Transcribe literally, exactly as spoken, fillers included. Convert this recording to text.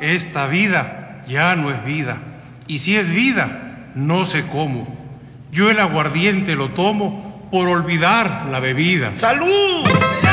esta vida ya no es vida. Y si es vida, no sé cómo. Yo el aguardiente lo tomo por olvidar la bebida. ¡Salud!